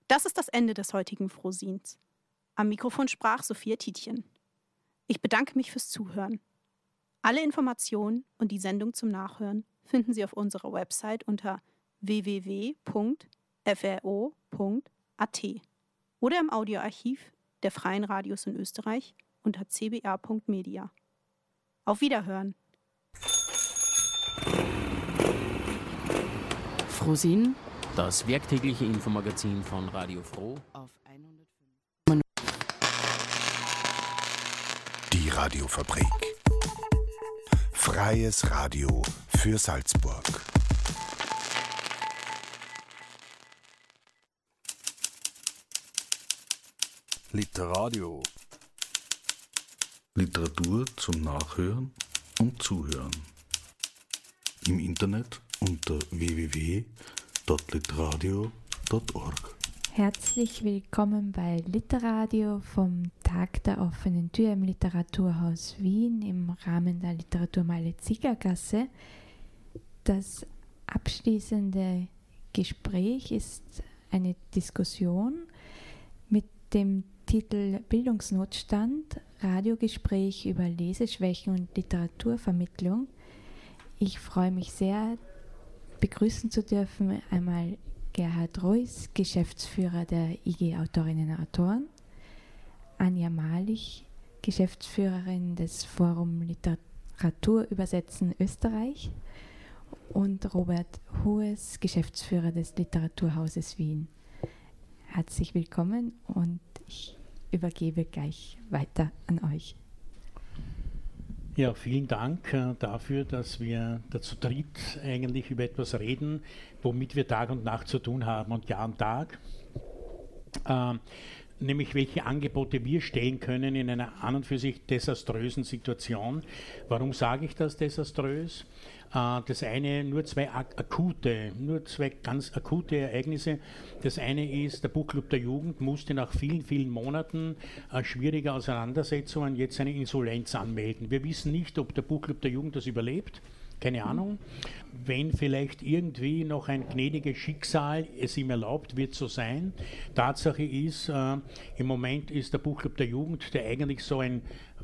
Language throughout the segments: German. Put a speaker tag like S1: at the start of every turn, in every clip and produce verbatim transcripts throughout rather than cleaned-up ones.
S1: Das ist das Ende des heutigen Frohsins. Am Mikrofon sprach Sophia Tietjen. Ich bedanke mich fürs Zuhören. Alle Informationen und die Sendung zum Nachhören finden Sie auf unserer Website unter w w w punkt f r o punkt a t oder im Audioarchiv der Freien Radios in Österreich unter c b r punkt media. Auf Wiederhören!
S2: Frohsinn, das werktägliche Infomagazin von Radio Froh auf hundertfünf.
S3: Die Radiofabrik. Freies Radio für Salzburg.
S4: Literadio. Literatur zum Nachhören und Zuhören. Im Internet unter w w w punkt literadio punkt org.
S5: Herzlich willkommen bei Literadio vom Tag der offenen Tür im Literaturhaus Wien im Rahmen der Literaturmeile Ziegergasse. Das abschließende Gespräch ist eine Diskussion mit dem Titel Bildungsnotstand, Radiogespräch über Leseschwächen und Literaturvermittlung. Ich freue mich sehr, begrüßen zu dürfen einmal Gerhard Reuss, Geschäftsführer der I G Autorinnen und Autoren, Anja Malich, Geschäftsführerin des Forum Literatur übersetzen Österreich und Robert Hues, Geschäftsführer des Literaturhauses Wien. Herzlich willkommen und ich übergebe gleich weiter an euch.
S6: Ja, vielen Dank äh, dafür, dass wir dazu dritt eigentlich über etwas reden, womit wir Tag und Nacht zu tun haben und Jahr und Tag. Äh, nämlich welche Angebote wir stellen können in einer an und für sich desaströsen Situation. Warum sage ich das desaströs? Äh, das eine, nur zwei ak- akute, nur zwei ganz akute Ereignisse. Das eine ist, der Buchclub der Jugend musste nach vielen, vielen Monaten äh, schwieriger Auseinandersetzungen jetzt eine Insolvenz anmelden. Wir wissen nicht, ob der Buchclub der Jugend das überlebt. Keine Ahnung. Wenn vielleicht irgendwie noch ein gnädiges Schicksal es ihm erlaubt, wird so sein. Tatsache ist, äh, im Moment ist der Buchclub der Jugend, der eigentlich so ein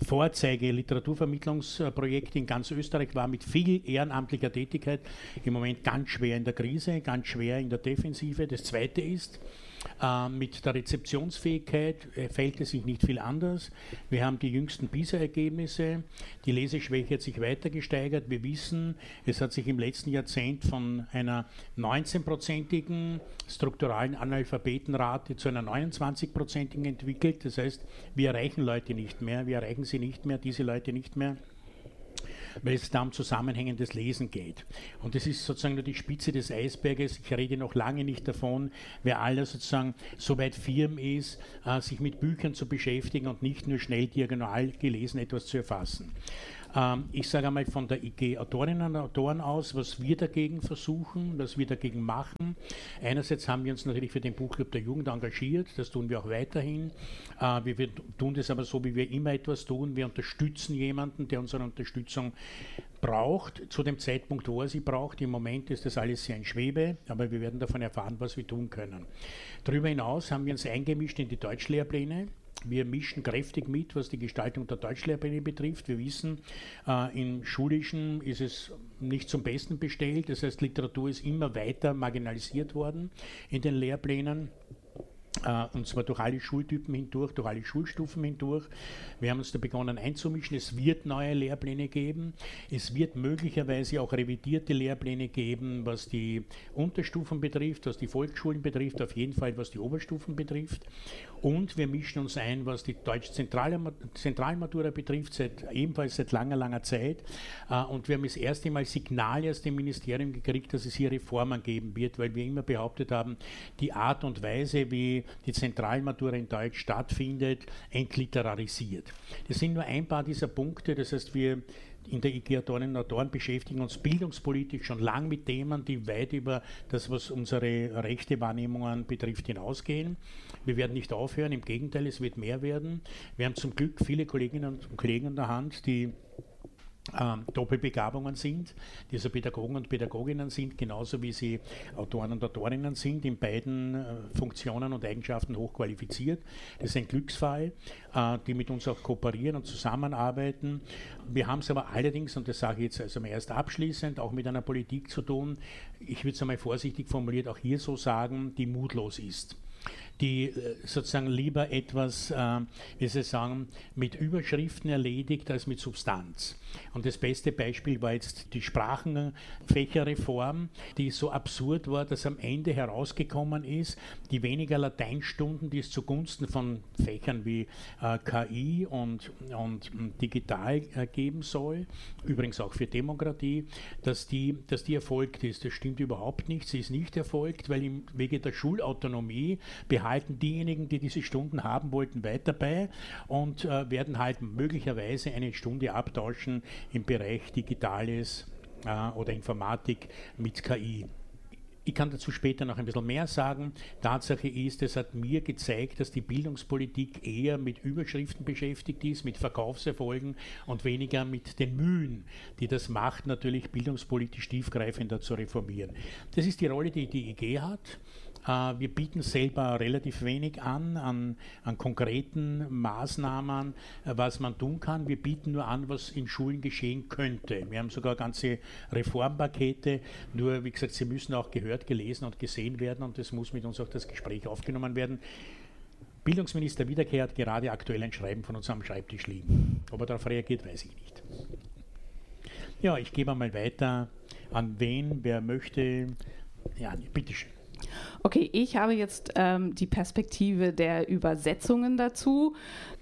S6: Vorzeige-Literaturvermittlungsprojekt in ganz Österreich war, mit viel ehrenamtlicher Tätigkeit, im Moment ganz schwer in der Krise, ganz schwer in der Defensive. Das Zweite ist, Äh, mit der Rezeptionsfähigkeit äh, fällt es sich nicht viel anders. Wir haben die jüngsten PISA-Ergebnisse. Die Leseschwäche hat sich weiter gesteigert. Wir wissen, es hat sich im letzten Jahrzehnt von einer neunzehnprozentigen strukturalen Analphabetenrate zu einer neunundzwanzigprozentigen entwickelt. Das heißt, wir erreichen Leute nicht mehr, wir erreichen sie nicht mehr, diese Leute nicht mehr, weil es da um zusammenhängendes Lesen geht. Und das ist sozusagen nur die Spitze des Eisberges. Ich rede noch lange nicht davon, wer alle sozusagen so weit firm ist, äh, sich mit Büchern zu beschäftigen und nicht nur schnell diagonal gelesen etwas zu erfassen. Ähm, ich sage einmal von der I G Autorinnen und Autoren aus, was wir dagegen versuchen, was wir dagegen machen. Einerseits haben wir uns natürlich für den Buchclub der Jugend engagiert, das tun wir auch weiterhin. Äh, wir, wir tun das aber so, wie wir immer etwas tun. Wir unterstützen jemanden, der unsere Unterstützung braucht, zu dem Zeitpunkt, wo er sie braucht. Im Moment ist das alles sehr in Schwebe, aber wir werden davon erfahren, was wir tun können. Darüber hinaus haben wir uns eingemischt in die Deutschlehrpläne. Wir mischen kräftig mit, was die Gestaltung der Deutschlehrpläne betrifft. Wir wissen, äh, im Schulischen ist es nicht zum Besten bestellt. Das heißt, Literatur ist immer weiter marginalisiert worden in den Lehrplänen. Uh, und zwar durch alle Schultypen hindurch, durch alle Schulstufen hindurch. Wir haben uns da begonnen einzumischen. Es wird neue Lehrpläne geben. Es wird möglicherweise auch revidierte Lehrpläne geben, was die Unterstufen betrifft, was die Volksschulen betrifft, auf jeden Fall was die Oberstufen betrifft. Und wir mischen uns ein, was die deutsche Zentralmatura betrifft, seit, ebenfalls seit langer, langer Zeit. Uh, und wir haben das erste Mal Signale aus dem Ministerium gekriegt, dass es hier Reformen geben wird, weil wir immer behauptet haben, die Art und Weise, wie die Zentralmatura in Deutsch stattfindet, entliterarisiert. Das sind nur ein paar dieser Punkte, das heißt, wir in der I G Autorinnen und Autoren beschäftigen uns bildungspolitisch schon lang mit Themen, die weit über das, was unsere Rechtewahrnehmungen betrifft, hinausgehen. Wir werden nicht aufhören, im Gegenteil, es wird mehr werden. Wir haben zum Glück viele Kolleginnen und Kollegen an der Hand, die Ähm, Doppelbegabungen sind, die also Pädagogen und Pädagoginnen sind, genauso wie sie Autoren und Autorinnen sind, in beiden äh, Funktionen und Eigenschaften hochqualifiziert. Das ist ein Glücksfall, äh, die mit uns auch kooperieren und zusammenarbeiten. Wir haben es aber allerdings, und das sage ich jetzt also mal erst abschließend, auch mit einer Politik zu tun, ich würde es einmal vorsichtig formuliert auch hier so sagen, die mutlos ist, die sozusagen lieber etwas, äh, wie soll ich sagen, mit Überschriften erledigt als mit Substanz. Und das beste Beispiel war jetzt die Sprachenfächerreform, die so absurd war, dass am Ende herausgekommen ist, die weniger Lateinstunden, die es zugunsten von Fächern wie äh, K I und, und digital äh, geben soll, übrigens auch für Demokratie, dass die, dass die erfolgt ist. Das stimmt überhaupt nicht. Sie ist nicht erfolgt, weil im Wege der Schulautonomie behalten diejenigen, die diese Stunden haben wollten, weiter bei und äh, werden halt möglicherweise eine Stunde abtauschen im Bereich Digitales äh, oder Informatik mit K I. Ich kann dazu später noch ein bisschen mehr sagen. Tatsache ist, es hat mir gezeigt, dass die Bildungspolitik eher mit Überschriften beschäftigt ist, mit Verkaufserfolgen und weniger mit den Mühen, die das macht, natürlich bildungspolitisch tiefgreifender zu reformieren. Das ist die Rolle, die die I G hat. Wir bieten selber relativ wenig an, an, an konkreten Maßnahmen, was man tun kann. Wir bieten nur an, was in Schulen geschehen könnte. Wir haben sogar ganze Reformpakete, nur wie gesagt, sie müssen auch gehört, gelesen und gesehen werden und es muss mit uns auch das Gespräch aufgenommen werden. Bildungsminister Wiederkehr hat gerade aktuell ein Schreiben von uns am Schreibtisch liegen. Ob er darauf reagiert, weiß ich nicht. Ja, ich gebe mal weiter an wen, wer möchte. Ja, bitteschön.
S7: Okay, ich habe jetzt ähm, die Perspektive der Übersetzungen dazu.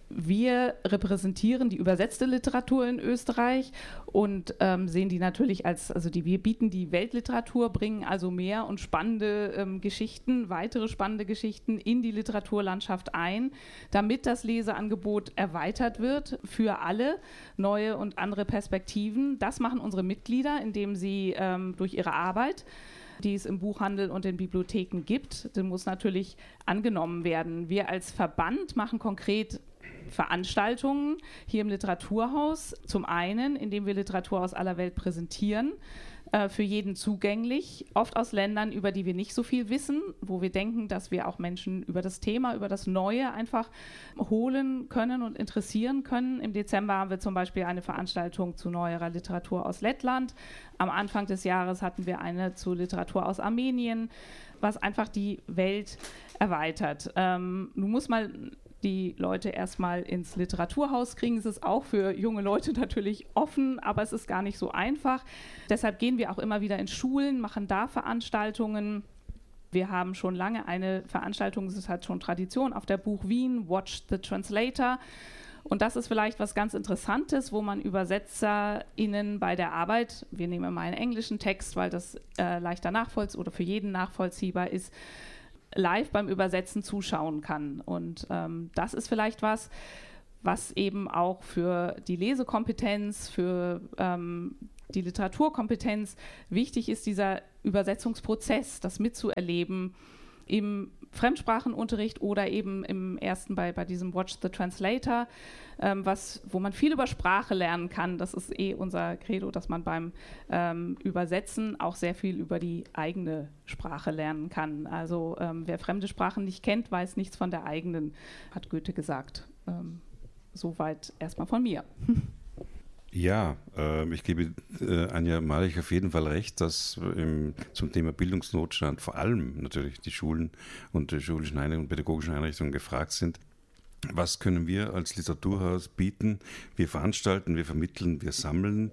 S7: Wir repräsentieren die übersetzte Literatur in Österreich und ähm, sehen die natürlich als, also die, wir bieten die Weltliteratur, bringen also mehr und spannende ähm, Geschichten, weitere spannende Geschichten in die Literaturlandschaft ein, damit das Leseangebot erweitert wird für alle, neue und andere Perspektiven. Das machen unsere Mitglieder, indem sie ähm, durch ihre Arbeit, die es im Buchhandel und in Bibliotheken gibt, das muss natürlich angenommen werden. Wir als Verband machen konkret Veranstaltungen hier im Literaturhaus. Zum einen, indem wir Literatur aus aller Welt präsentieren, äh, für jeden zugänglich, oft aus Ländern, über die wir nicht so viel wissen, wo wir denken, dass wir auch Menschen über das Thema, über das Neue einfach holen können und interessieren können. Im Dezember haben wir zum Beispiel eine Veranstaltung zu neuerer Literatur aus Lettland. Am Anfang des Jahres hatten wir eine zu Literatur aus Armenien, was einfach die Welt erweitert. Ähm, nun muss man die Leute erstmal ins Literaturhaus kriegen. Es ist auch für junge Leute natürlich offen, aber es ist gar nicht so einfach. Deshalb gehen wir auch immer wieder in Schulen, machen da Veranstaltungen. Wir haben schon lange eine Veranstaltung, es hat schon Tradition, auf der Buch Wien, Watch the Translator. Und das ist vielleicht was ganz Interessantes, wo man ÜbersetzerInnen bei der Arbeit, wir nehmen mal einen englischen Text, weil das äh, leichter nachvollziehbar oder für jeden nachvollziehbar ist, live beim Übersetzen zuschauen kann. Und ähm, das ist vielleicht was, was eben auch für die Lesekompetenz, für ähm, die Literaturkompetenz wichtig ist, dieser Übersetzungsprozess, das mitzuerleben im Fremdsprachenunterricht oder eben im ersten bei, bei diesem Watch the Translator, ähm, was, wo man viel über Sprache lernen kann. Das ist eh unser Credo, dass man beim ähm, Übersetzen auch sehr viel über die eigene Sprache lernen kann. Also ähm, wer fremde Sprachen nicht kennt, weiß nichts von der eigenen, hat Goethe gesagt. Ähm, soweit erstmal von mir.
S8: Ja, äh, ich gebe äh, Anja Malich auf jeden Fall recht, dass ähm, zum Thema Bildungsnotstand vor allem natürlich die Schulen und die schulischen Einrichtungen und pädagogischen Einrichtungen gefragt sind. Was können wir als Literaturhaus bieten? Wir veranstalten, wir vermitteln, wir sammeln.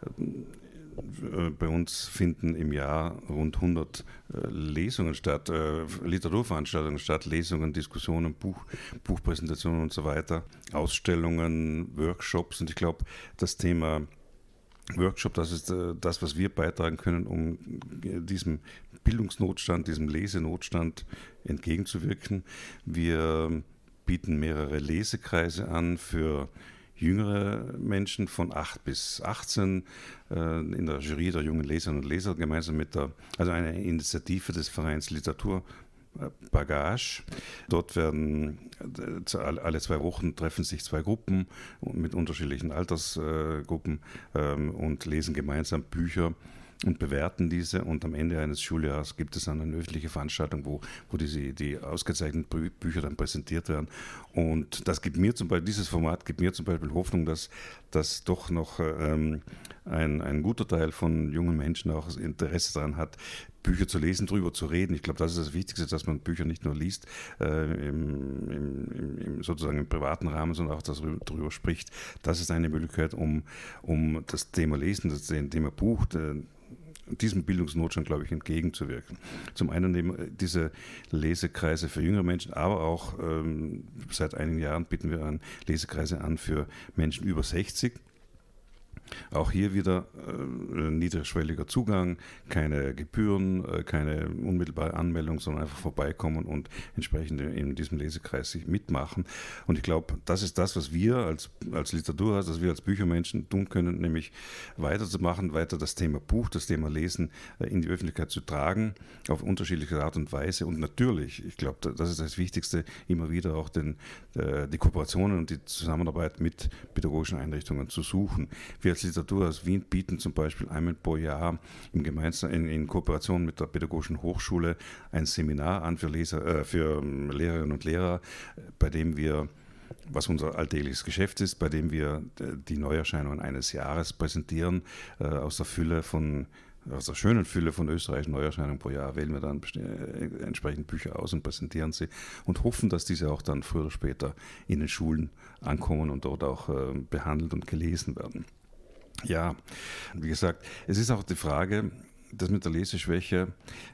S8: Bei uns finden im Jahr rund hundert äh, Lesungen statt, äh, Literaturveranstaltungen statt, Lesungen, Diskussionen, Buch, Buchpräsentationen und so weiter, Ausstellungen, Workshops. Und ich glaube, das Thema Workshop, das ist äh, das, was wir beitragen können, um diesem Bildungsnotstand, diesem Lesenotstand entgegenzuwirken. Wir bieten mehrere Lesekreise an für jüngere Menschen von acht bis achtzehn äh, in der Jury der jungen Leserinnen und Leser gemeinsam mit der, also eine Initiative des Vereins Literatur Bagage. Dort werden alle zwei Wochen treffen sich zwei Gruppen mit unterschiedlichen Altersgruppen und lesen gemeinsam Bücher und bewerten diese, und am Ende eines Schuljahres gibt es dann eine öffentliche Veranstaltung, wo, wo diese, die ausgezeichneten Bücher dann präsentiert werden. Und das gibt mir zum Beispiel, dieses Format gibt mir zum Beispiel Hoffnung, dass, dass doch noch ähm, ein, ein guter Teil von jungen Menschen auch Interesse daran hat, Bücher zu lesen, darüber zu reden. Ich glaube, das ist das Wichtigste, dass man Bücher nicht nur liest, äh, im, im, im, sozusagen im privaten Rahmen, sondern auch darüber spricht. Das ist eine Möglichkeit, um, um das Thema Lesen, das Thema Buch, äh, diesem Bildungsnotstand, glaube ich, entgegenzuwirken. Zum einen eben diese Lesekreise für jüngere Menschen, aber auch ähm, seit einigen Jahren bieten wir an Lesekreise an für Menschen über sechzig. Auch hier wieder äh, niedrigschwelliger Zugang, keine Gebühren, äh, keine unmittelbare Anmeldung, sondern einfach vorbeikommen und entsprechend in diesem Lesekreis sich mitmachen. Und ich glaube, das ist das, was wir als, als Literaturhaus, was wir als Büchermenschen tun können, nämlich weiterzumachen, weiter das Thema Buch, das Thema Lesen äh, in die Öffentlichkeit zu tragen, auf unterschiedliche Art und Weise. Und natürlich, ich glaube, das ist das Wichtigste, immer wieder auch den, äh, die Kooperationen und die Zusammenarbeit mit pädagogischen Einrichtungen zu suchen. Wir als Literaturhaus Wien bieten zum Beispiel einmal pro Jahr im Gemeinsam, in, in Kooperation mit der Pädagogischen Hochschule ein Seminar an für, Leser, äh, für Lehrerinnen und Lehrer, bei dem wir, was unser alltägliches Geschäft ist, bei dem wir die Neuerscheinungen eines Jahres präsentieren, äh, aus der Fülle von aus der schönen Fülle von österreichischen Neuerscheinungen pro Jahr wählen wir dann äh, entsprechend Bücher aus und präsentieren sie und hoffen, dass diese auch dann früher oder später in den Schulen ankommen und dort auch äh, behandelt und gelesen werden. Ja, wie gesagt, es ist auch die Frage, das mit der Leseschwäche,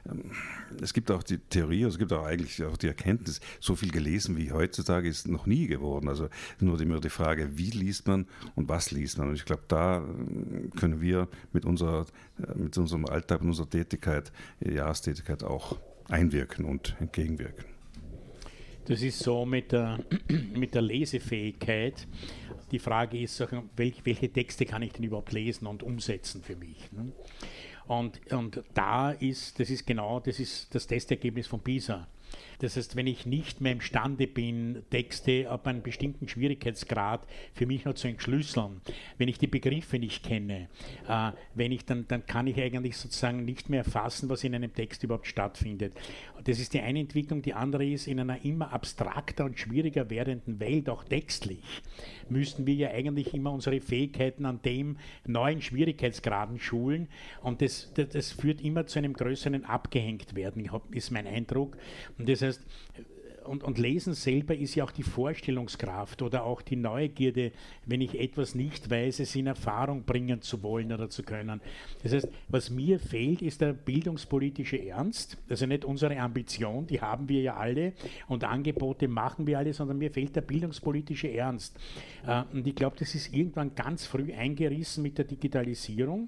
S8: es gibt auch die Theorie, es gibt auch eigentlich auch die Erkenntnis, so viel gelesen wie heutzutage ist noch nie geworden. Also nur immer die Frage, wie liest man und was liest man. Und ich glaube, da können wir mit, unserer, mit unserem Alltag, mit unserer Tätigkeit, Jahrestätigkeit auch einwirken und entgegenwirken.
S6: Das ist so mit der, mit der Lesefähigkeit. Die Frage ist, welche Texte kann ich denn überhaupt lesen und umsetzen für mich? Und, und da ist, das ist genau, das ist das Testergebnis von PISA. Das heißt, wenn ich nicht mehr imstande bin, Texte ab einem bestimmten Schwierigkeitsgrad für mich noch zu entschlüsseln, wenn ich die Begriffe nicht kenne, äh, wenn ich dann, dann kann ich eigentlich sozusagen nicht mehr erfassen, was in einem Text überhaupt stattfindet. Und das ist die eine Entwicklung. Die andere ist, in einer immer abstrakter und schwieriger werdenden Welt, auch textlich, müssten wir ja eigentlich immer unsere Fähigkeiten an dem neuen Schwierigkeitsgraden schulen. Und das, das, das führt immer zu einem größeren Abgehängtwerden, ist mein Eindruck. Und das heißt, und, und Lesen selber ist ja auch die Vorstellungskraft oder auch die Neugierde, wenn ich etwas nicht weiß, es in Erfahrung bringen zu wollen oder zu können. Das heißt, was mir fehlt, ist der bildungspolitische Ernst, also nicht unsere Ambition, die haben wir ja alle und Angebote machen wir alle, sondern mir fehlt der bildungspolitische Ernst. Und ich glaube, das ist irgendwann ganz früh eingerissen mit der Digitalisierung.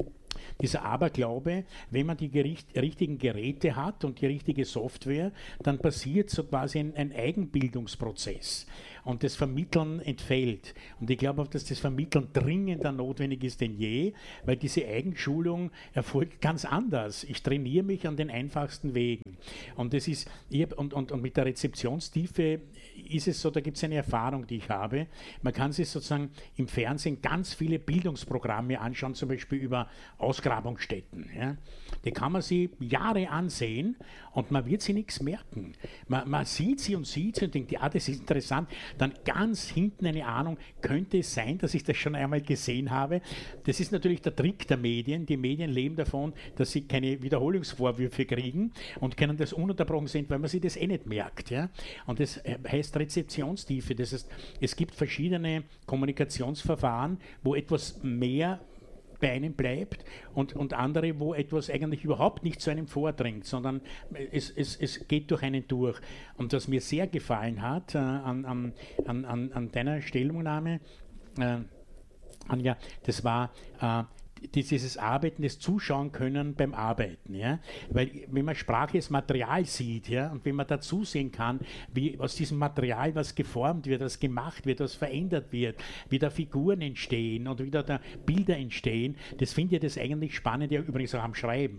S6: Dieser Aberglaube, wenn man die gericht, richtigen Geräte hat und die richtige Software, dann passiert so quasi ein, ein Eigenbildungsprozess und das Vermitteln entfällt. Und ich glaube auch, dass das Vermitteln dringender notwendig ist denn je, weil diese Eigenschulung erfolgt ganz anders. Ich trainiere mich an den einfachsten Wegen. Und, das ist, ich hab, und, und, und mit der Rezeptionstiefe ist es so, da gibt es eine Erfahrung, die ich habe. Man kann sich sozusagen im Fernsehen ganz viele Bildungsprogramme anschauen, zum Beispiel über Ausgrabungsstätten. Ja. Die kann man sich Jahre ansehen und man wird sich nichts merken. Man, man sieht sie und sieht sie und denkt, ja, das ist interessant. Dann ganz hinten eine Ahnung, könnte es sein, dass ich das schon einmal gesehen habe. Das ist natürlich der Trick der Medien. Die Medien leben davon, dass sie keine Wiederholungsvorwürfe kriegen und können das ununterbrochen sehen, weil man sich das eh nicht merkt. Ja. Und das heißt Rezeptionstiefe. Das heißt, es gibt verschiedene Kommunikationsverfahren, wo etwas mehr bei einem bleibt und, und andere, wo etwas eigentlich überhaupt nicht zu einem vordringt, sondern es, es, es geht durch einen durch. Und was mir sehr gefallen hat äh, an, an, an, an deiner Stellungnahme, äh, Anja, das war äh, dieses Arbeiten, das Zuschauen können beim Arbeiten. Ja? Weil wenn man Sprache als Material sieht, ja, und wenn man da zusehen kann, wie aus diesem Material was geformt wird, was gemacht wird, was verändert wird, wie da Figuren entstehen und wie da, da Bilder entstehen, das finde ich das eigentlich Spannende, übrigens auch am Schreiben.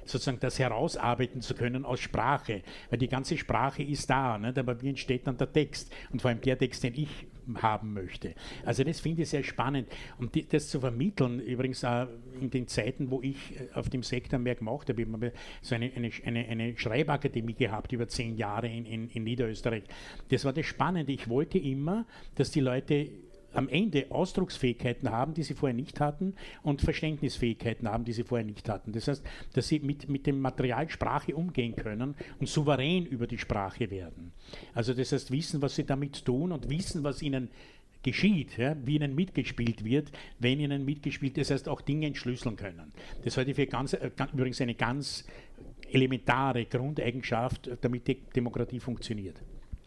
S6: sozusagen das herausarbeiten zu können aus Sprache, weil die ganze Sprache ist da, nicht? Aber wie entsteht dann der Text und vor allem der Text, den ich haben möchte. Also das finde ich sehr spannend und die, das zu vermitteln, übrigens auch in den Zeiten, wo ich auf dem Sektor mehr gemacht habe, ich habe so eine, eine, eine, eine Schreibakademie gehabt über zehn Jahre in, in, in Niederösterreich. Das war das Spannende. Ich wollte immer, dass die Leute am Ende Ausdrucksfähigkeiten haben, die sie vorher nicht hatten und Verständnisfähigkeiten haben, die sie vorher nicht hatten. Das heißt, dass sie mit, mit dem Material Sprache umgehen können und souverän über die Sprache werden. Also das heißt, wissen, was sie damit tun und wissen, was ihnen geschieht, ja, wie ihnen mitgespielt wird, wenn ihnen mitgespielt, das heißt auch Dinge entschlüsseln können. Das halte ich für ganz, äh, ganz, übrigens eine ganz elementare Grundeigenschaft, damit die Demokratie funktioniert.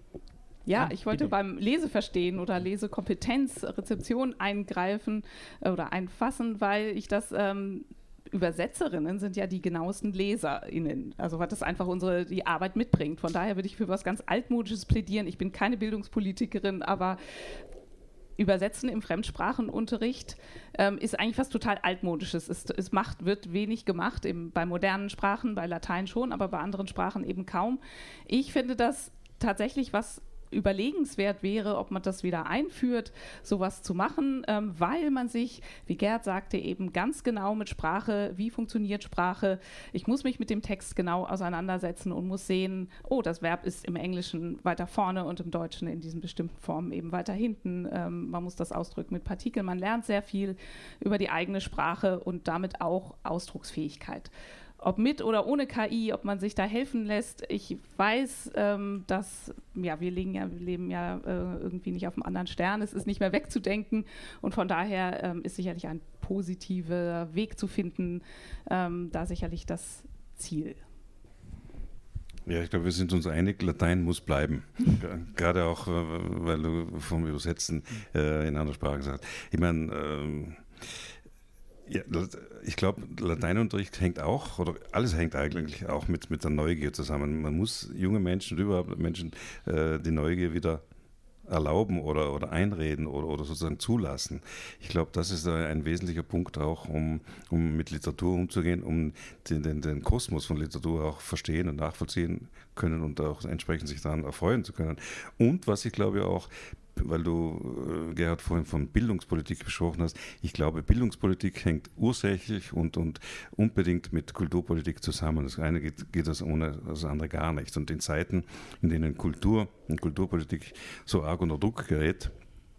S7: Ja,
S6: Ja,
S7: ich wollte
S6: bitte.
S7: beim Leseverstehen oder Lesekompetenz, Rezeption eingreifen äh, oder einfassen, weil ich das ähm, Übersetzerinnen sind ja die genauesten LeserInnen, also was das einfach unsere die Arbeit mitbringt. Von daher würde ich für was ganz Altmodisches plädieren. Ich bin keine Bildungspolitikerin, aber Übersetzen im Fremdsprachenunterricht ähm, ist eigentlich was total Altmodisches. Es, es macht, wird wenig gemacht, im, bei modernen Sprachen, bei Latein schon, aber bei anderen Sprachen eben kaum. Ich finde das tatsächlich was überlegenswert wäre, ob man das wieder einführt, sowas zu machen, ähm, weil man sich, wie Gerd sagte, eben ganz genau mit Sprache, wie funktioniert Sprache, ich muss mich mit dem Text genau auseinandersetzen und muss sehen, oh, das Verb ist im Englischen weiter vorne und im Deutschen in diesen bestimmten Formen eben weiter hinten. Ähm, man muss das ausdrücken mit Partikeln. Man lernt sehr viel über die eigene Sprache und damit auch Ausdrucksfähigkeit. Ob mit oder ohne K I, ob man sich da helfen lässt. Ich weiß, ähm, dass ja, wir, legen ja, wir leben ja äh, irgendwie nicht auf einem anderen Stern. Es ist nicht mehr wegzudenken und von daher ähm, ist sicherlich ein positiver Weg zu finden, ähm, da sicherlich das Ziel.
S8: Ja, ich glaube, wir sind uns einig, Latein muss bleiben. Gerade auch, äh, weil du vom Übersetzen äh, in anderen Sprachen sagst. Ich meine, ähm, ja, ich glaube, Lateinunterricht hängt auch, oder alles hängt eigentlich auch mit, mit der Neugier zusammen. Man muss junge Menschen und überhaupt Menschen äh, die Neugier wieder erlauben oder, oder einreden oder, oder sozusagen zulassen. Ich glaube, das ist ein wesentlicher Punkt auch, um, um mit Literatur umzugehen, um den, den, den Kosmos von Literatur auch verstehen und nachvollziehen können und auch entsprechend sich daran erfreuen zu können. Und was ich glaube auch, weil du, Gerhard, vorhin von Bildungspolitik gesprochen hast, ich glaube, Bildungspolitik hängt ursächlich und, und unbedingt mit Kulturpolitik zusammen. Das eine geht, geht das ohne das andere gar nicht. Und in Zeiten, in denen Kultur und Kulturpolitik so arg unter Druck gerät,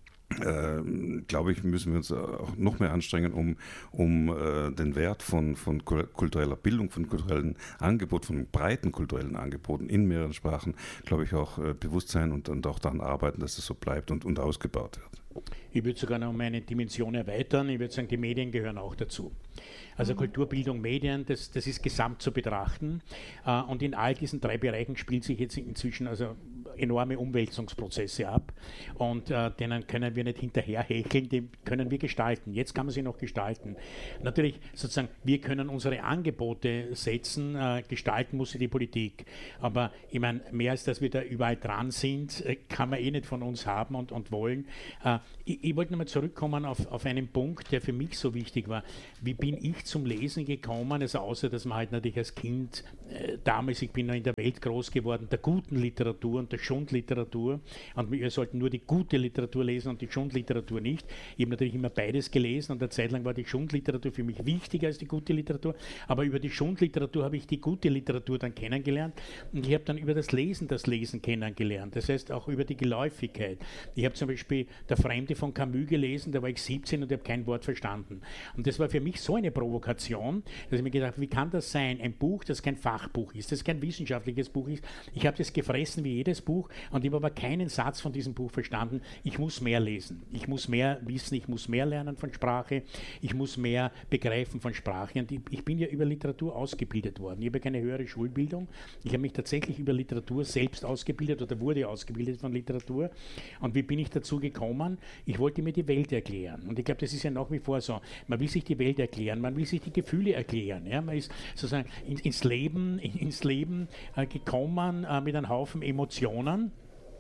S8: äh, glaube ich, müssen wir uns auch noch mehr anstrengen, um, um äh, den Wert von, von kultureller Bildung, von kulturellen Angeboten, von breiten kulturellen Angeboten in mehreren Sprachen, glaube ich, auch äh, bewusst sein und, und auch daran arbeiten, dass das so bleibt und, und ausgebaut wird.
S6: Ich würde sogar noch meine Dimension erweitern. Ich würde sagen, die Medien gehören auch dazu. Also mhm. Kultur, Bildung, Medien, das, das ist gesamt zu betrachten. Äh, und in all diesen drei Bereichen spielen sich jetzt inzwischen also enorme Umwälzungsprozesse ab. Und äh, denen können wir nicht hinterherhecheln, die können wir gestalten. Jetzt kann man sie noch gestalten. Natürlich sozusagen, wir können unsere Angebote setzen, äh, gestalten muss sie die Politik. Aber ich meine, mehr als dass wir da überall dran sind, äh, kann man eh nicht von uns haben und, und wollen. Äh, ich, ich wollte nochmal zurückkommen auf, auf einen Punkt, der für mich so wichtig war. Wie bin ich zum Lesen gekommen? Also außer, dass man halt natürlich als Kind, äh, damals, ich bin noch in der Welt groß geworden, der guten Literatur und der Schundliteratur. Und wir sollten nur die gute Literatur lesen und die Schundliteratur nicht. Ich habe natürlich immer beides gelesen und eine Zeit lang war die Schundliteratur für mich wichtiger als die gute Literatur. Aber über die Schundliteratur habe ich die gute Literatur dann kennengelernt und ich habe dann über das Lesen das Lesen kennengelernt. Das heißt auch über die Geläufigkeit. Ich habe zum Beispiel Der Fremde von Camus gelesen, da war ich siebzehn und habe kein Wort verstanden. Und das war für mich so eine Provokation, dass ich mir gedacht habe, wie kann das sein? Ein Buch, das kein Fachbuch ist, das kein wissenschaftliches Buch ist. Ich habe das gefressen wie jedes Buch und ich habe aber keinen Satz von diesem Buch verstanden. Ich muss mehr lesen. Ich muss mehr wissen, ich muss mehr lernen von Sprache, ich muss mehr begreifen von Sprache. Und ich, ich bin ja über Literatur ausgebildet worden. Ich habe keine höhere Schulbildung. Ich habe mich tatsächlich über Literatur selbst ausgebildet oder wurde ausgebildet von Literatur. Und wie bin ich dazu gekommen? Ich wollte mir die Welt erklären. Und ich glaube, das ist ja nach wie vor so. Man will sich die Welt erklären, man will sich die Gefühle erklären. Ja? Man ist sozusagen in, ins Leben, in, ins Leben äh, gekommen äh, mit einem Haufen Emotionen.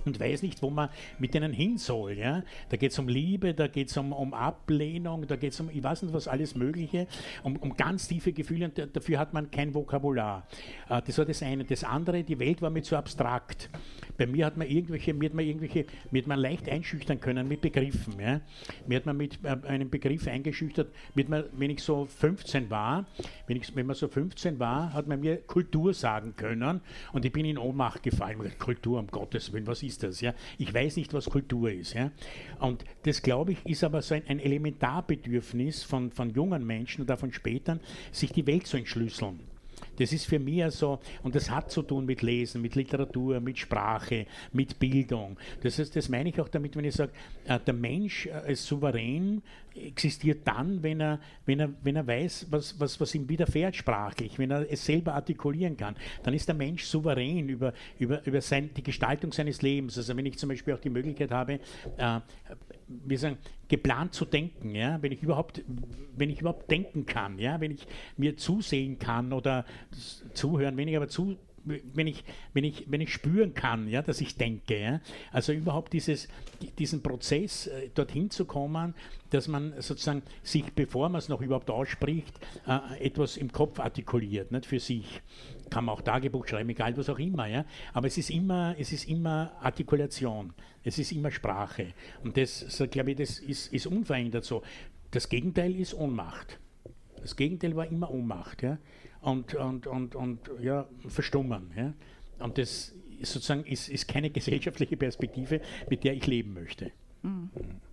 S6: und weiß nicht, wo man mit denen hin soll. Ja? Da geht es um Liebe, da geht es um, um Ablehnung, da geht es um, ich weiß nicht was, alles Mögliche, um, um ganz tiefe Gefühle und dafür hat man kein Vokabular. Äh, das war das eine. Das andere, die Welt war mir zu abstrakt. Bei mir hat man irgendwelche, mir hat man irgendwelche, mir hat man leicht einschüchtern können mit Begriffen. Ja? Mir hat man mit äh, einem Begriff eingeschüchtert, mit man, wenn ich so fünfzehn war, wenn, ich, wenn man so fünfzehn war, hat man mir Kultur sagen können und ich bin in Ohnmacht gefallen. Kultur, um Gottes Willen, was ist das? Ja? Ich weiß nicht, was Kultur ist. Ja? Und das, glaube ich, ist aber so ein, ein Elementarbedürfnis von, von jungen Menschen und auch von spätern, sich die Welt zu entschlüsseln. Das ist für mich so, und das hat zu tun mit Lesen, mit Literatur, mit Sprache, mit Bildung. Das heißt, das meine ich auch damit, wenn ich sage, äh, der Mensch äh, ist souverän, existiert dann, wenn er, wenn er, wenn er weiß, was, was, was ihm widerfährt sprachlich, wenn er es selber artikulieren kann. Dann ist der Mensch souverän über, über, über sein, die Gestaltung seines Lebens. Also wenn ich zum Beispiel auch die Möglichkeit habe, äh, wir sagen, geplant zu denken, ja, wenn ich überhaupt, wenn ich überhaupt denken kann, ja, wenn ich mir zusehen kann oder zuhören, wenn ich aber zu wenn ich, wenn ich, wenn ich spüren kann, ja, dass ich denke. Ja? Also überhaupt dieses, diesen Prozess, äh, dorthin zu kommen, dass man sozusagen sich, bevor man es noch überhaupt ausspricht, äh, etwas im Kopf artikuliert, nicht für sich. Kann man auch Tagebuch schreiben, egal was auch immer. Ja? Aber es ist immer, es ist immer Artikulation, es ist immer Sprache. Und das, so, glaube ich, das ist, ist unverändert so. Das Gegenteil ist Ohnmacht. Das Gegenteil war immer Ohnmacht. Ja? Und, und, und, und ja, verstummen. Ja? Und das ist sozusagen ist, ist keine gesellschaftliche Perspektive, mit der ich leben möchte.
S8: Mhm.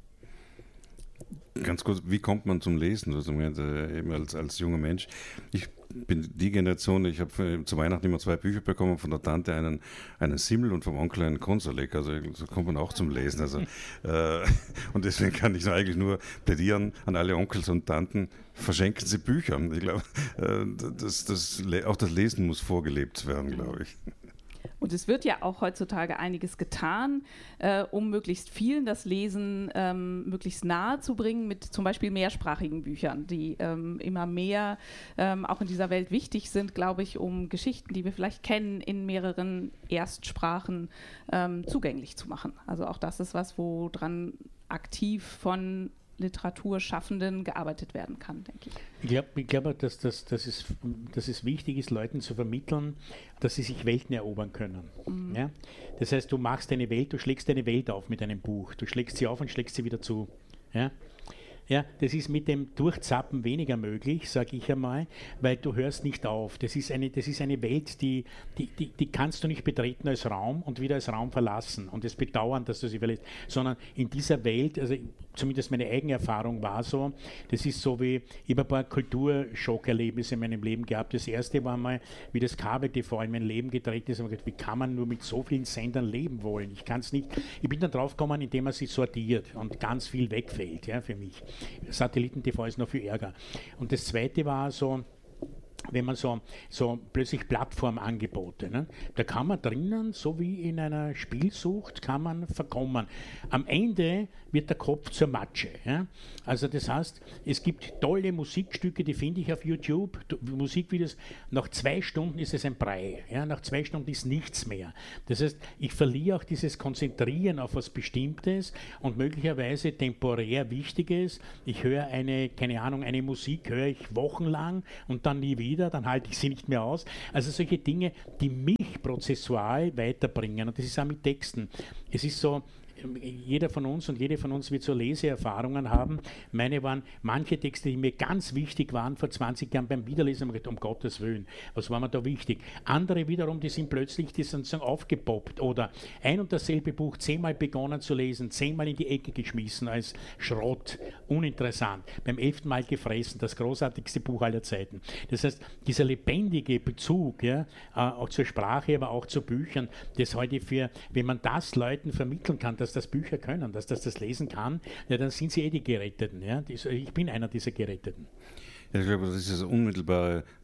S8: Ganz kurz, wie kommt man zum Lesen, also eben als, als junger Mensch? Ich bin die Generation, ich habe zu Weihnachten immer zwei Bücher bekommen, von der Tante einen, einen Simmel und vom Onkel einen Konsolek, also so kommt man auch zum Lesen. Also, äh, und deswegen kann ich eigentlich nur plädieren an alle Onkels und Tanten, verschenken Sie Bücher. Ich glaube, äh, das, das, auch das Lesen muss vorgelebt werden, glaube ich.
S7: Und es wird ja auch heutzutage einiges getan, äh, um möglichst vielen das Lesen ähm, möglichst nahe zu bringen, mit zum Beispiel mehrsprachigen Büchern, die ähm, immer mehr ähm, auch in dieser Welt wichtig sind, glaube ich, um Geschichten, die wir vielleicht kennen, in mehreren Erstsprachen ähm, zugänglich zu machen. Also auch das ist was, wo dran aktiv von Literaturschaffenden gearbeitet werden kann, denke ich.
S6: Ich glaube, ich glaub, dass, dass, dass, es, dass es wichtig ist, Leuten zu vermitteln, dass sie sich Welten erobern können. Mhm. Ja? Das heißt, du machst eine Welt, du schlägst eine Welt auf mit einem Buch. Du schlägst sie auf und schlägst sie wieder zu. Ja? Ja, das ist mit dem Durchzappen weniger möglich, sage ich einmal, weil du hörst nicht auf. Das ist eine, das ist eine Welt, die, die, die, die kannst du nicht betreten als Raum und wieder als Raum verlassen und es bedauern, dass du sie verlässt, sondern in dieser Welt, also zumindest meine eigene Erfahrung war so, das ist so wie, ich habe ein paar Kulturschockerlebnisse in meinem Leben gehabt. Das erste war mal, wie das Kabel-T V in mein Leben getreten ist, und ich gedacht, wie kann man nur mit so vielen Sendern leben wollen? Ich kann es nicht. Ich bin dann drauf gekommen, indem man sich sortiert und ganz viel wegfällt, ja, für mich. Satelliten-T V ist noch viel ärger. Und das zweite war so, wenn man so, so plötzlich Plattformangebote, ne? Da kann man drinnen, so wie in einer Spielsucht, kann man verkommen. Am Ende wird der Kopf zur Matsche. Ja? Also das heißt, es gibt tolle Musikstücke, die finde ich auf YouTube, Musikvideos, nach zwei Stunden ist es ein Brei, ja? Nach zwei Stunden ist nichts mehr. Das heißt, ich verliere auch dieses Konzentrieren auf was Bestimmtes und möglicherweise temporär Wichtiges. Ich höre eine, keine Ahnung, eine Musik höre ich wochenlang und dann nie wieder, dann halte ich sie nicht mehr aus. Also solche Dinge, die mich prozessual weiterbringen. Und das ist auch mit Texten. Es ist so, jeder von uns und jede von uns wird so Leseerfahrungen haben. Meine waren manche Texte, die mir ganz wichtig waren vor zwanzig Jahren beim Wiederlesen, habe ich gedacht, um Gottes Willen, was war mir da wichtig? Andere wiederum, die sind plötzlich, die sind sozusagen aufgepoppt oder ein und dasselbe Buch zehnmal begonnen zu lesen, zehnmal in die Ecke geschmissen als Schrott, uninteressant, beim elften Mal gefressen, das großartigste Buch aller Zeiten. Das heißt, dieser lebendige Bezug, ja, auch zur Sprache, aber auch zu Büchern, das heute für, wenn man das Leuten vermitteln kann, dass das Bücher können, dass das das lesen kann, ja, dann sind sie eh die Geretteten. Ja? Ich bin einer dieser Geretteten.
S8: Ja, ich glaube, das ist das unmittelbare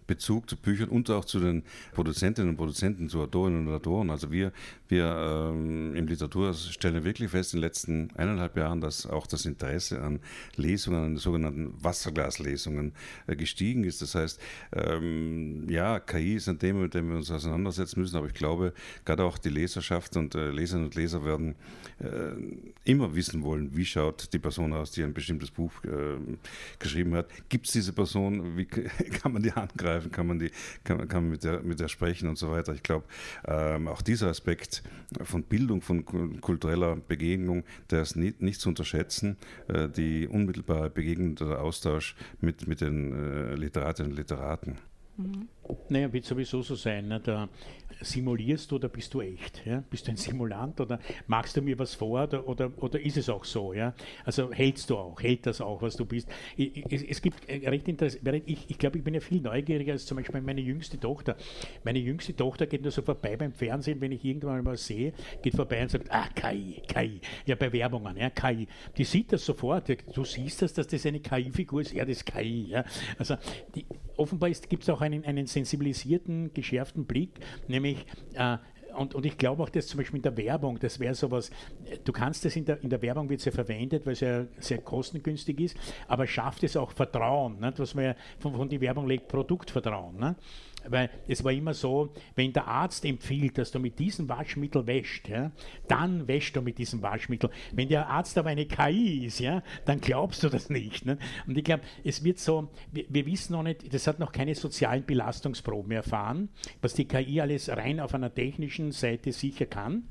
S8: Bezug zu Büchern und auch zu den Produzentinnen und Produzenten, zu Autorinnen und Autoren. Also wir, wir ähm, im Literaturhaus stellen wirklich fest in den letzten eineinhalb Jahren, dass auch das Interesse an Lesungen, an sogenannten Wasserglaslesungen äh, gestiegen ist. Das heißt, ähm, ja, K I ist ein Thema, mit dem wir uns auseinandersetzen müssen, aber ich glaube, gerade auch die Leserschaft und äh, Leserinnen und Leser werden äh, immer wissen wollen, wie schaut die Person aus, die ein bestimmtes Buch äh, geschrieben hat. Gibt es diese Person? Wie kann man die angreifen? Kann man, die, kann, kann man mit, der, mit der sprechen und so weiter? Ich glaube, ähm, auch dieser Aspekt von Bildung, von kultureller Begegnung, der ist nicht, nicht zu unterschätzen. Äh, die unmittelbare Begegnung, der Austausch mit, mit den äh, Literatinnen und Literaten.
S6: Mhm. Naja, wird sowieso so sein. Ne? Da simulierst du oder bist du echt? Ja? Bist du ein Simulant oder magst du mir was vor oder, oder, oder ist es auch so? Ja? Also hältst du auch, hält das auch, was du bist? Es, es gibt recht interessant, ich, ich glaube, ich bin ja viel neugieriger als zum Beispiel meine jüngste Tochter. Meine jüngste Tochter geht nur so vorbei beim Fernsehen, wenn ich irgendwann mal sehe, geht vorbei und sagt, ah, K I, K I. Ja, bei Werbungen, ja, K I. Die sieht das sofort. Du siehst das, dass das eine K I-Figur ist. Ja, das ist K I. Ja? Also die, offenbar gibt es auch einen, einen sensibilisierten, geschärften Blick, nämlich äh, Und, und ich glaube auch, dass zum Beispiel in der Werbung, das wäre sowas, du kannst das in der, in der Werbung wird es ja verwendet, weil es ja sehr kostengünstig ist, aber schafft es auch Vertrauen, nicht? Was man ja von, von die Werbung legt, Produktvertrauen. Nicht? Weil es war immer so, wenn der Arzt empfiehlt, dass du mit diesem Waschmittel wäschst, ja, dann wäschst du mit diesem Waschmittel. Wenn der Arzt aber eine K I ist, ja, dann glaubst du das nicht. Ne? Und ich glaube, es wird so, wir, wir wissen noch nicht, das hat noch keine sozialen Belastungsproben erfahren, was die K I alles rein auf einer technischen Seite sicher kann.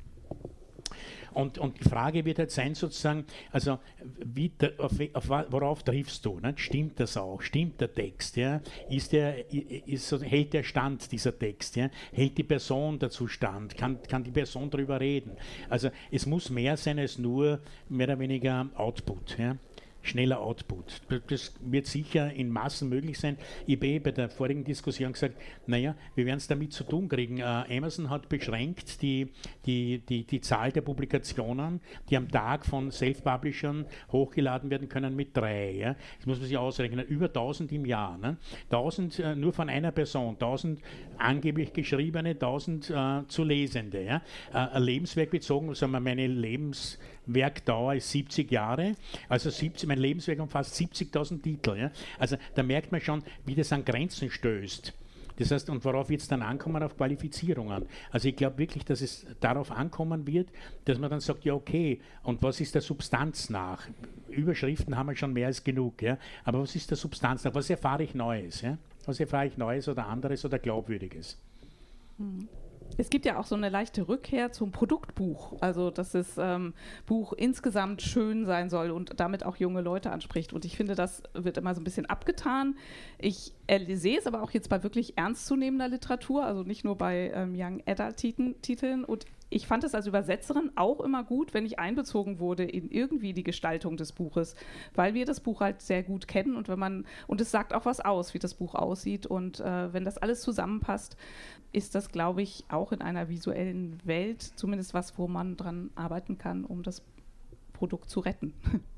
S6: Und, und die Frage wird halt sein, sozusagen, also wie, auf, auf, worauf triffst du? Ne? Stimmt das auch? Stimmt der Text? Ja? Ist der, ist, hält der Stand, dieser Text? Ja? Hält die Person dazu stand? Kann, kann die Person darüber reden? Also es muss mehr sein als nur mehr oder weniger Output. Ja? Schneller Output. Das wird sicher in Massen möglich sein. Ich habe eh bei der vorigen Diskussion gesagt, naja, wir werden es damit zu tun kriegen. Uh, Amazon hat beschränkt die, die, die, die Zahl der Publikationen, die am Tag von Self-Publishern hochgeladen werden können, mit drei. Ja. Das muss man sich ausrechnen. Über tausend im Jahr. Ne? tausend uh, nur von einer Person, tausend angeblich geschriebene, tausend uh, zu Lesende. Ja. Uh, ein Lebenswerk bezogen, sagen wir, meine Lebens Werkdauer ist siebzig Jahre, also siebzig, mein Lebenswerk umfasst siebzigtausend Titel. Ja? Also da merkt man schon, wie das an Grenzen stößt. Das heißt, und worauf wird es dann ankommen? Auf Qualifizierungen. Also ich glaube wirklich, dass es darauf ankommen wird, dass man dann sagt, ja okay, und was ist der Substanz nach? Überschriften haben wir schon mehr als genug, ja? Aber was ist der Substanz nach? Was erfahre ich Neues? Ja? Was erfahre ich Neues oder anderes oder Glaubwürdiges?
S7: Mhm. Es gibt ja auch so eine leichte Rückkehr zum Produktbuch, also dass das ähm, Buch insgesamt schön sein soll und damit auch junge Leute anspricht. Und ich finde, das wird immer so ein bisschen abgetan. Ich äh, sehe es aber auch jetzt bei wirklich ernstzunehmender Literatur, also nicht nur bei ähm, Young Adult-Titeln. Und ich fand es als Übersetzerin auch immer gut, wenn ich einbezogen wurde in irgendwie die Gestaltung des Buches, weil wir das Buch halt sehr gut kennen und wenn man und es sagt auch was aus, wie das Buch aussieht und äh, wenn das alles zusammenpasst, ist das, glaube ich, auch in einer visuellen Welt zumindest was, wo man dran arbeiten kann, um das Produkt zu retten.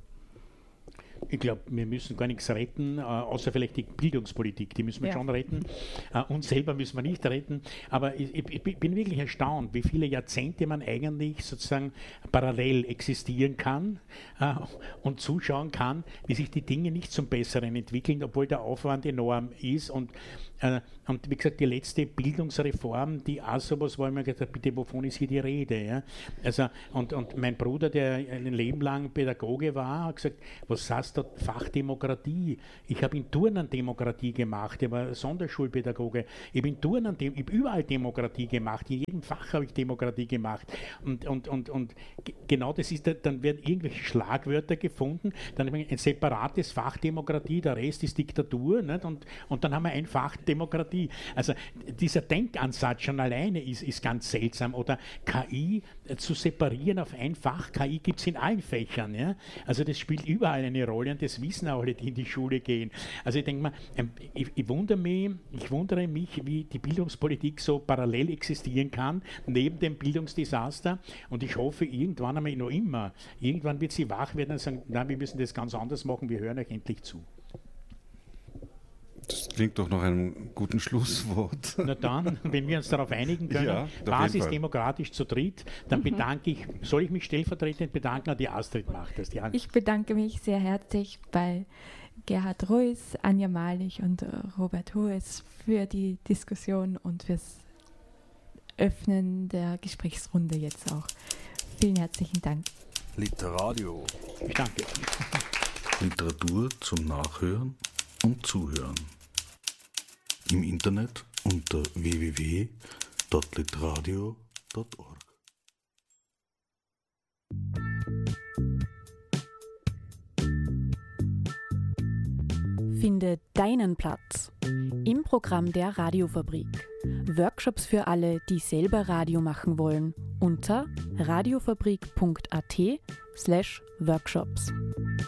S6: Ich glaube, wir müssen gar nichts retten, äh, außer vielleicht die Bildungspolitik, die müssen wir ja. schon retten. Äh, uns selber müssen wir nicht retten. Aber ich, ich, ich bin wirklich erstaunt, wie viele Jahrzehnte man eigentlich sozusagen parallel existieren kann äh, und zuschauen kann, wie sich die Dinge nicht zum Besseren entwickeln, obwohl der Aufwand enorm ist. Und, äh, und wie gesagt, die letzte Bildungsreform, die auch sowas war, ich mir gedacht, bitte, wovon ist hier die Rede? Ja? Also, und, und mein Bruder, der ein Leben lang Pädagoge war, hat gesagt, was heißt da Fachdemokratie? Ich habe in Turnen Demokratie gemacht, ich war Sonderschulpädagoge, ich bin Turnen, ich habe überall Demokratie gemacht, in jedem Fach habe ich Demokratie gemacht. Und, und, und, und genau das ist, dann werden irgendwelche Schlagwörter gefunden, dann haben wir ein separates Fach Demokratie, der Rest ist Diktatur, nicht? Und, und dann haben wir ein Fach Demokratie. Also dieser Denkansatz schon alleine ist, ist ganz seltsam. Oder K I zu separieren auf ein Fach, K I gibt es in allen Fächern. Ja? Also das spielt überall eine Rolle und das wissen auch alle, die in die Schule gehen. Also ich denke mal, ich, ich, wundere mich, ich wundere mich, wie die Bildungspolitik so parallel existieren kann, neben dem Bildungsdesaster, und ich hoffe irgendwann einmal, noch immer, irgendwann wird sie wach werden und sagen, na, wir müssen das ganz anders machen, wir hören euch endlich zu.
S8: Das klingt doch nach einem guten Schlusswort.
S6: Na dann, wenn wir uns darauf einigen können,
S8: Ja,
S6: basisdemokratisch zu dritt, dann bedanke ich, soll ich mich stellvertretend bedanken? Die Astrid macht das. Die
S5: Ich bedanke mich sehr herzlich bei Gerhard Ruiz, Anja Malich und Robert Hues für die Diskussion und fürs Öffnen der Gesprächsrunde jetzt auch. Vielen herzlichen Dank.
S3: Literadio.
S6: Ich danke.
S4: Literatur zum Nachhören und Zuhören. Im Internet unter w w w punkt literadio punkt org.
S9: Finde deinen Platz im Programm der Radiofabrik. Workshops für alle, die selber Radio machen wollen, unter radiofabrik punkt at slash workshops.